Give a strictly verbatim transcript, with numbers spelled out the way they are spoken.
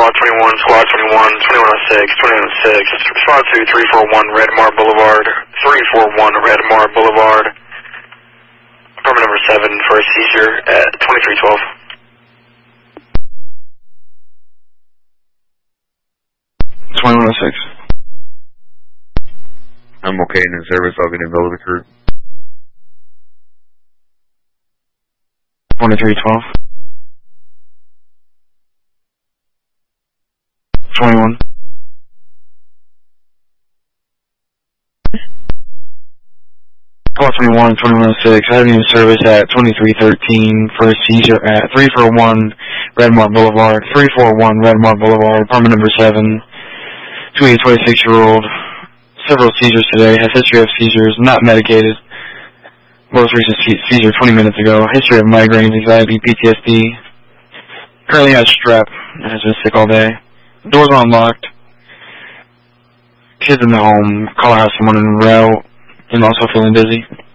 Squad twenty-one, Squad twenty-one, twenty-one oh six, twenty-one oh six, Squad two, three four one, Redmar Boulevard, three four one, Redmar Boulevard, apartment number seven for a seizure at twenty-three twelve. twenty-one oh six. I'm okay in the service, I'll get involved with the crew. twenty-three twelve. twenty-one. Call twenty-one, twenty-one oh six. I have you in service at twenty-three thirteen for a seizure at three four one Redmar Boulevard, three four one Redmar Boulevard, apartment number seven. Two a twenty-six-year-old. Several seizures today. Has history of seizures. Not medicated. Most recent seizure twenty minutes ago. History of migraines, anxiety, P T S D. Currently has strep. Has been sick all day. Doors are unlocked. Kids in the home. Call out someone en route. And also feeling dizzy.